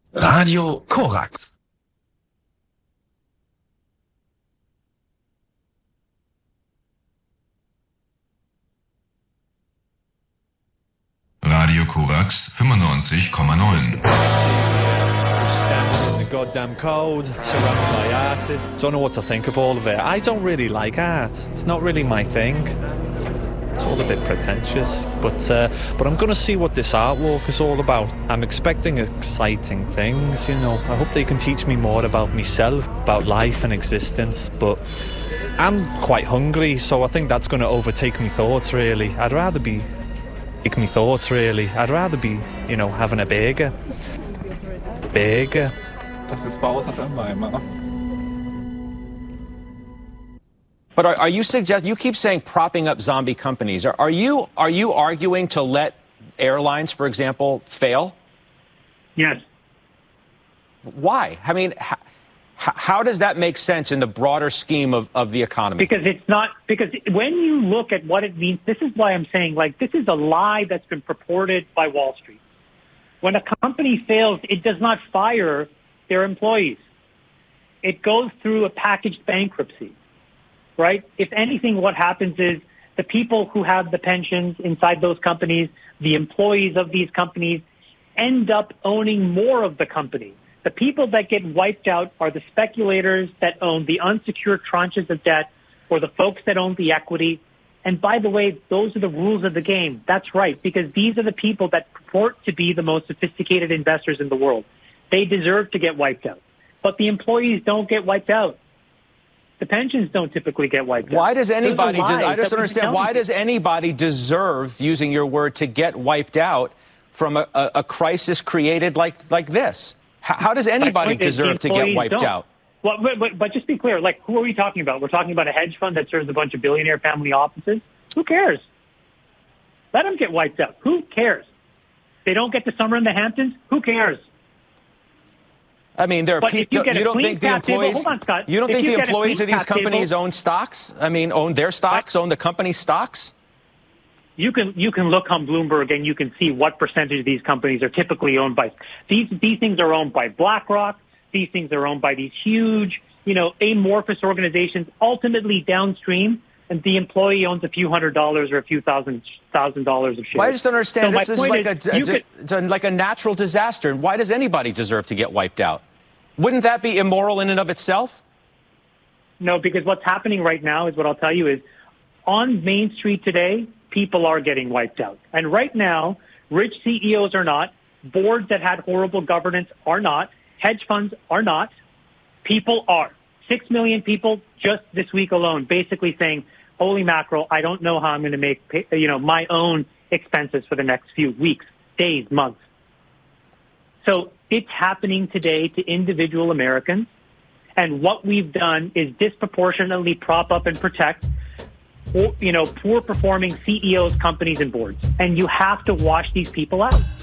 Radio Korax. Radio Korax 95,9. Standing in the goddamn cold, surrounded by artists. Don't know what to think of all of it. I don't really like art. It's not really my thing. It's all a bit pretentious, but I'm going to see what this artwork is all about. I'm expecting exciting things, you know. I hope they can teach me more about myself, about life and existence, but I'm quite hungry, so I think that's going to overtake me thoughts, really. I'd rather be, you know, having a burger. Das ist Bauhaus FM Weimar. But are you suggesting, you keep saying propping up zombie companies. Are you arguing to let airlines, for example, fail? Yes. Why? I mean, how does that make sense in the broader scheme of the economy? Because when you look at what it means, this is why I'm saying, like, this is a lie that's been purported by Wall Street. When a company fails, it does not fire their employees. It goes through a packaged bankruptcy. Right? If anything, what happens is the people who have the pensions inside those companies, the employees of these companies, end up owning more of the company. The people that get wiped out are the speculators that own the unsecured tranches of debt or the folks that own the equity. And by the way, those are the rules of the game. That's right, because these are the people that purport to be the most sophisticated investors in the world. They deserve to get wiped out. But the employees don't get wiped out. The pensions don't typically get wiped out. Why does anybody, I just don't understand, why does anybody deserve, using your word, to get wiped out from a crisis created like this? How does anybody deserve to get wiped out? Well, but just be clear, like, who are we talking about? We're talking about a hedge fund that serves a bunch of billionaire family offices? Who cares? Let them get wiped out. Who cares? They don't get the summer in the Hamptons? Who cares? I mean, there are people. You don't think the employees? Hold on, Scott. You don't think the employees of these companies own stocks? I mean, own their stocks, own the company's stocks? You can look on Bloomberg and you can see what percentage of these companies are typically owned by. These things are owned by BlackRock. These things are owned by these huge, you know, amorphous organizations. Ultimately, downstream, and the employee owns a few $100s or a few $1,000 of shares. Well, I just don't understand. So this is like a natural disaster. And why does anybody deserve to get wiped out? Wouldn't that be immoral in and of itself? No, because what's happening right now is what I'll tell you is on Main Street today, people are getting wiped out. And right now, rich CEOs are not. Boards that had horrible governance are not. Hedge funds are not. People are. 6 million people just this week alone basically saying, holy mackerel, I don't know how I'm going to make, my own expenses for the next few weeks, days, months. So it's happening today to individual Americans. And what we've done is disproportionately prop up and protect, poor performing CEOs, companies, and boards. And you have to wash these people out.